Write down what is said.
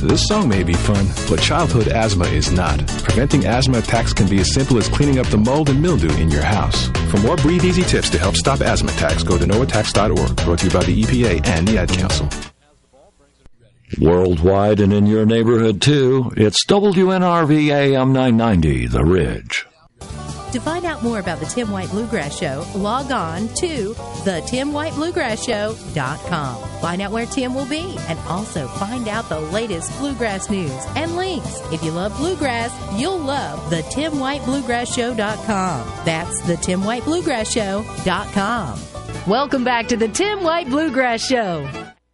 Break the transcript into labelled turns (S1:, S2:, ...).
S1: this song may be fun, but childhood asthma is not. Preventing asthma attacks can be as simple as cleaning up the mold and mildew in your house. For more Breathe Easy tips to help stop asthma attacks, go to noattacks.org. Brought to you by the EPA and the Ad Council.
S2: Worldwide and in your neighborhood, too, it's WNRV AM 990, The Ridge.
S3: To find out more about the Tim White Bluegrass Show, log on to thetimwhitebluegrassshow.com. Find out where Tim will be and also find out the latest bluegrass news and links. If you love bluegrass, you'll love thetimwhitebluegrassshow.com. That's thetimwhitebluegrassshow.com. Welcome back to the Tim White Bluegrass Show.